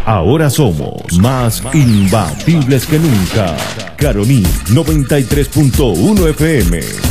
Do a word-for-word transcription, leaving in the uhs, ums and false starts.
Ahora somos más imbatibles que nunca. Caroní noventa y tres punto uno F M.